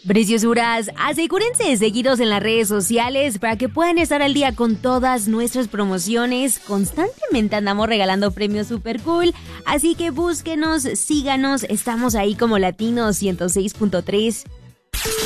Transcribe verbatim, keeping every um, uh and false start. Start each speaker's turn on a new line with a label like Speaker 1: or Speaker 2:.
Speaker 1: Preciosuras, asegúrense de seguirnos en las redes sociales para que puedan estar al día con todas nuestras promociones. Constantemente andamos regalando premios super cool, así que búsquenos, síganos, estamos ahí como Latino ciento seis punto tres.